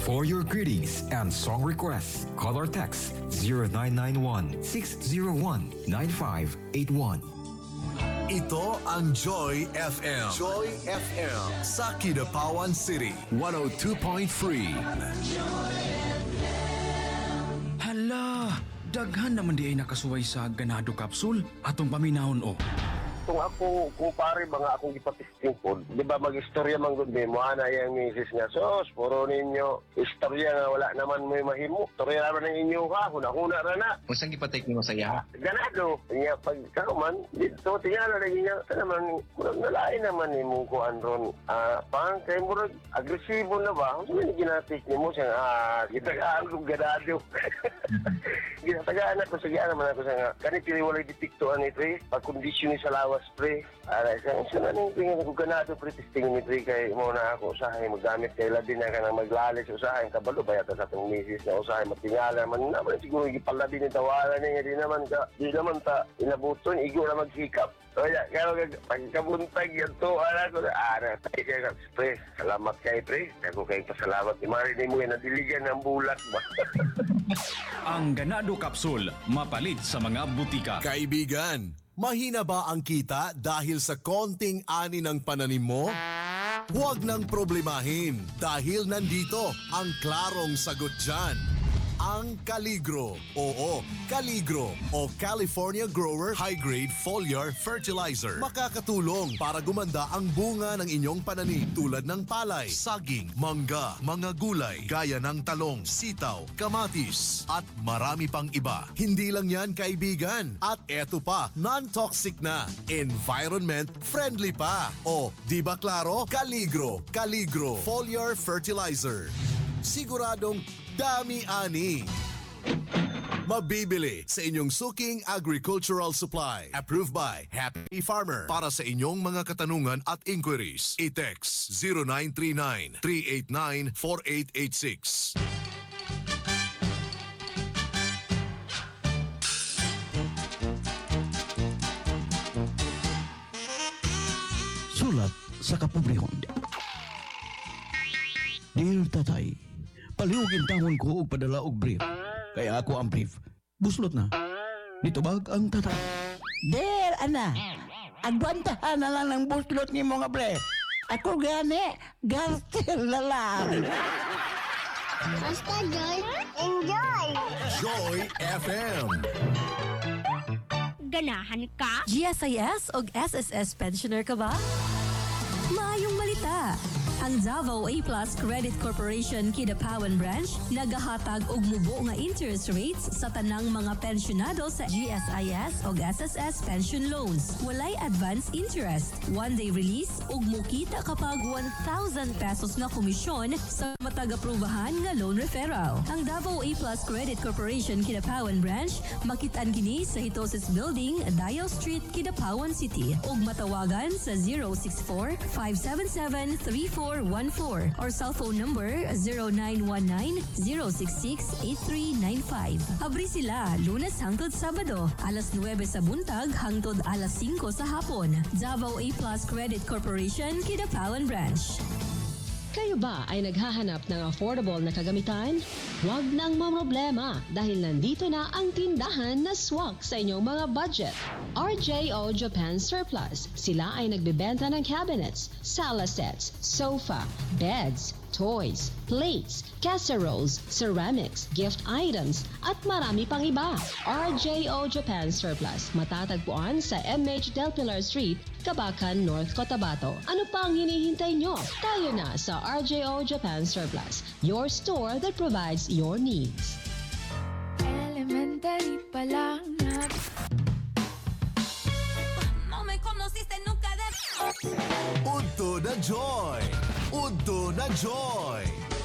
For your greetings and song requests, call or text 0991-601-9581. Ito ang Joy FM. Joy FM sa Kidapawan City, 102.3. Hala, daghan naman di ay nakasuway sa ganado capsule atong paminahon o. Kung ako, kumpare ba nga akong ipatisting po, di ba mag-istorya man gud mo, ana yung misis nga, sos, puro ninyo, istorya nga wala naman may mahimo. Istorya naman ng inyo ka, huna-huna na na. Kung saan ipatake mo sa iya? Ganado. Nga, pag karuman, dito, tingnan na rin niya, naman, murag nalain naman ni mong kuhan ron. Pang, kay murag, agresibo na ba? Kung saan ginatik ni mo siya, gitagaan kong ganado. Ginatagaan ako, sagaan naman ako sa nga, kanit piliwalay detiktuan ni Tre, pag-kondisyon ni sa lawas, Pre. Isa na ning tingin ko ganado, Pre, testingin ni Tre, kay mo na ako, usahay, magamit kay labi na ka nang maglalis, usahay, kabalo, bayata sa atong misis na usahay, matingala, man naman, siguro, ipalabi ni tawaran niya, di naman ta, inabuton, igo na magsikap. Kaya, pagkabuntag yan to, ko na, tayo kayo, Pre, salamat kay Pre, ako kayo pasalamat, marinig mo yan, nadiligan ng bulat ba? Ang ganado capsule, mapalit sa mga butika. Kaibigan, mahina ba ang kita dahil sa konting ani ng pananim mo? Huwag nang problemahin dahil nandito ang klarong sagot dyan. Ang Caligro. Oo, Caligro o California Grower High Grade Foliar Fertilizer. Makakatulong para gumanda ang bunga ng inyong pananim tulad ng palay, saging, mangga, mga gulay, gaya ng talong, sitaw, kamatis, at marami pang iba. Hindi lang yan, kaibigan. At eto pa, non-toxic na, environment friendly pa. O, di ba klaro? Caligro Foliar Fertilizer. Siguradong dami-ani. Mabibili sa inyong suking agricultural supply. Approved by Happy Farmer. Para sa inyong mga katanungan at inquiries, i-text 0939-389-4886. Sulat sa kapobrehon. Dear Tatay, palihugin tahon ko og padala og brief. Kaya ako ang brief. Buslot na. Nitubag ang tatay. Der, ana. Agwantahan na lang ng buslot ni mga bre. Ako gani, garter na lang. Basta Joy, enjoy! Joy FM. Ganahan ka? GSIS o SSS pensioner ka ba? Maayong malita! Ang Davao A+ Credit Corporation Kidapawan Branch nagahatag og mubo nga interest rates sa tanang mga pensyonado sa GSIS o SSS pension loans. Walay advance interest, one-day release ug mukita kapag 1,000 pesos nga komisyon sa matag-aprubahan nga loan referral. Ang Davao A+ Credit Corporation Kidapawan Branch makitaan kini sa Hitosis Building, Dial Street, Kidapawan City ug matawagan sa 064-577-3414 or cellphone number 0919-066-8395. Abri sila Lunes hangtod Sabado, alas 9 sa buntag hangtod alas 5 sa hapon. Davao A+ Credit Corporation, Kidapawan Branch. Kayo ba ay naghahanap ng affordable na kagamitan? Huwag nang mamroblema dahil nandito na ang tindahan na swak sa inyong mga budget. RJO Japan Surplus. Sila ay nagbebenta ng cabinets, sala sets, sofa, beds, toys, plates, casseroles, ceramics, gift items, at marami pang iba. RJO Japan Surplus. Matatagpuan sa MH Del Pilar Street, Kabakan, North Cotabato. Ano pa ang hinihintay nyo? Tayo na sa RJO Japan Surplus, your store that provides your needs. Elementary pa lang na. No me conociste nunca de. Udto na Joy! Udto na Joy!